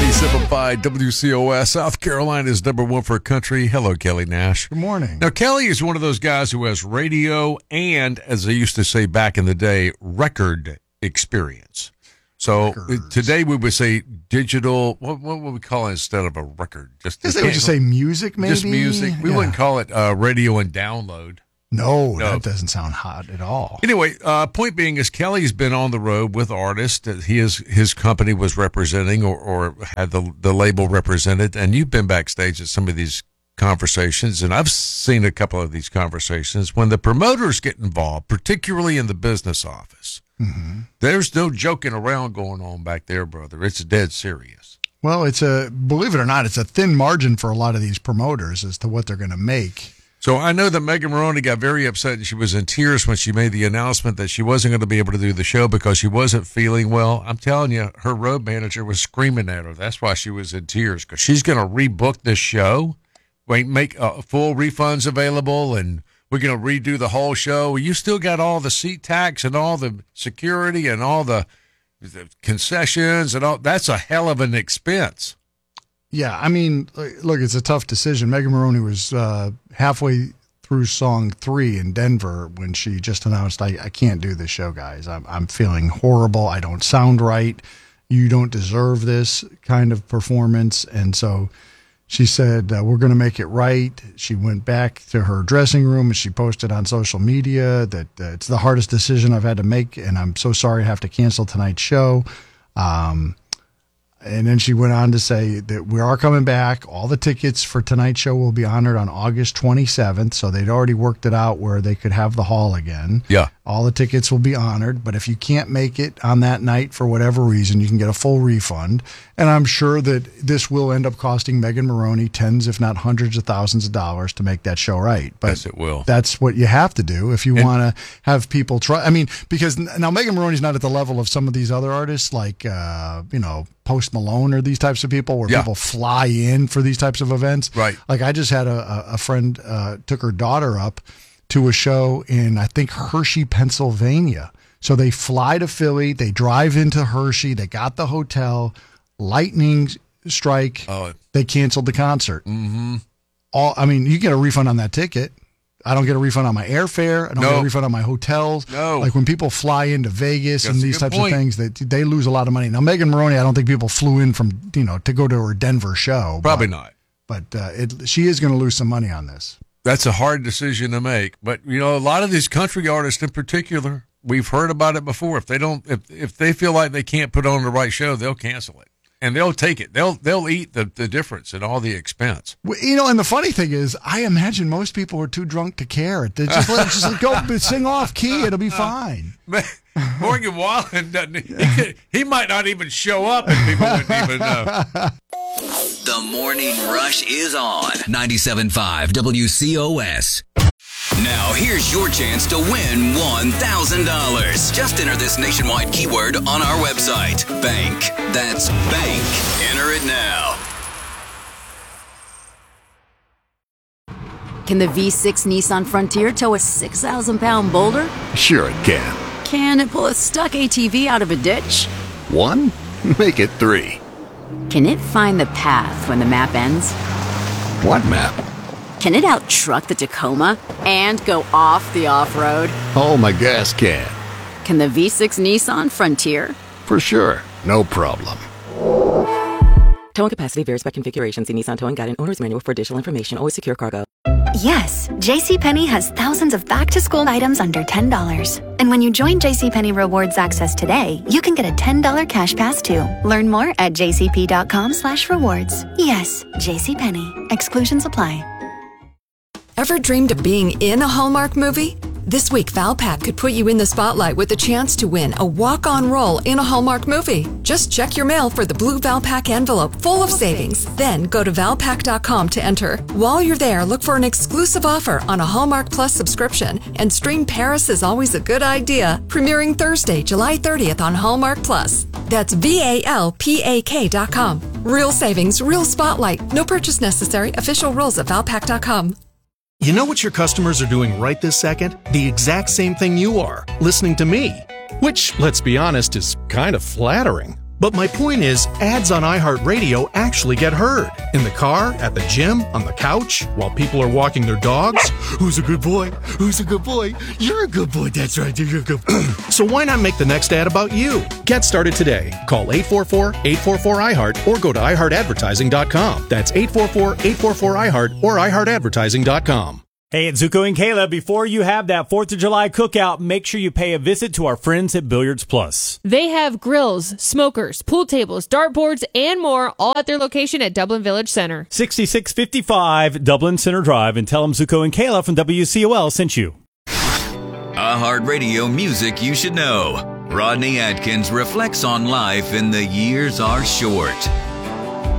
97.5 WCOS, South Carolina's number one for country. Hello, Kelly Nash. Good morning. Now, Kelly is one of those guys who has radio and, as they used to say back in the day, record experience. So today we would say digital. What would we call it instead of a record? Would you say music, maybe? Just music. We wouldn't call it radio and download. No, that doesn't sound hot at all. Anyway, point being is Kelly's been on the road with artists that his company was representing or had the label represented, and you've been backstage at some of these conversations, and I've seen a couple of these conversations. When the promoters get involved, particularly in the business office, there's no joking around going on back there, brother. It's dead serious. Well, believe it or not, it's a thin margin for a lot of these promoters as to what they're going to make. So I know that Megan Moroney got very upset and she was in tears when she made the announcement that she wasn't going to be able to do the show because she wasn't feeling well. I'm telling you, her road manager was screaming at her. That's why she was in tears, because she's going to rebook this show, make full refunds available, and we're going to redo the whole show. You still got all the seat tax and all the security and all the concessions and all. That's a hell of an expense. Yeah, I mean, look, it's a tough decision. Megan Moroney was halfway through song 3 in Denver when she just announced, I can't do this show, guys. I'm feeling horrible. I don't sound right. You don't deserve this kind of performance. And so she said, we're going to make it right. She went back to her dressing room and she posted on social media that it's the hardest decision I've had to make, and I'm so sorry I have to cancel tonight's show. And then she went on to say that we are coming back. All the tickets for tonight's show will be honored on August 27th. So they'd already worked it out where they could have the hall again. Yeah. All the tickets will be honored. But if you can't make it on that night for whatever reason, you can get a full refund. And I'm sure that this will end up costing Megan Moroney tens, if not hundreds of thousands of dollars to make that show right. But yes, it will. That's what you have to do if you want to have people try. I mean, because now Megan Moroney's not at the level of some of these other artists like, Post Malone or these types of people where people fly in for these types of events. Right. Like I just had a friend took her daughter up to a show in, I think, Hershey, Pennsylvania. So they fly to Philly, they drive into Hershey, they got the hotel, lightning strike, they canceled the concert. Mm-hmm. You get a refund on that ticket. I don't get a refund on my airfare. I don't get a refund on my hotels. No. Like when people fly into Vegas and these types of things, they lose a lot of money. Now, Megan Moroney, I don't think people flew in from, to go to her Denver show. Probably not. But she is going to lose some money on this. That's a hard decision to make. But, a lot of these country artists in particular, we've heard about it before. If they feel like they can't put on the right show, they'll cancel it. And they'll take it. They'll eat the difference and all the expense. Well, and the funny thing is, I imagine most people are too drunk to care. They just go sing off key. It'll be fine. Morgan Wallen he might not even show up, and people wouldn't even know. The Morning Rush is on 97.5 WCOS. Now, here's your chance to win $1,000. Just enter this nationwide keyword on our website. Bank. That's bank. Enter it now. Can the V6 Nissan Frontier tow a 6,000-pound boulder? Sure it can. Can it pull a stuck ATV out of a ditch? 1? Make it 3. Can it find the path when the map ends? What map? Can it out-truck the Tacoma and go off the off-road? Oh, my gas can. Can the V6 Nissan Frontier? For sure. No problem. Towing capacity varies by configuration. See Nissan Towing Guide and Owner's Manual for additional information. Always secure cargo. Yes, JCPenney has thousands of back-to-school items under $10. And when you join JCPenney Rewards Access today, you can get a $10 cash pass too. Learn more at jcp.com/rewards. Yes, JCPenney. Exclusions apply. Ever dreamed of being in a Hallmark movie? This week, Valpak could put you in the spotlight with a chance to win a walk-on role in a Hallmark movie. Just check your mail for the blue Valpak envelope full of savings. Then go to Valpak.com to enter. While you're there, look for an exclusive offer on a Hallmark Plus subscription and stream Paris is Always a Good Idea, premiering Thursday, July 30th on Hallmark Plus. That's VALPAK.com. Real savings, real spotlight. No purchase necessary. Official rules at Valpak.com. You know what your customers are doing right this second? The exact same thing you are, listening to me. Which, let's be honest, is kind of flattering. But my point is, ads on iHeartRadio actually get heard. In the car, at the gym, on the couch, while people are walking their dogs. Who's a good boy? Who's a good boy? You're a good boy. That's right. You're a good boy. So why not make the next ad about you? Get started today. Call 844-844-iHeart or go to iHeartAdvertising.com. That's 844-844-iHeart or iHeartAdvertising.com. Hey, it's Zuko and Kayla. Before you have that 4th of July cookout, make sure you pay a visit to our friends at Billiards Plus. They have grills, smokers, pool tables, dartboards, and more, all at their location at Dublin Village Center. 6655 Dublin Center Drive, and tell them Zuko and Kayla from WCOL sent you. iHeartRadio music you should know. Rodney Atkins reflects on life in The Years Are Short.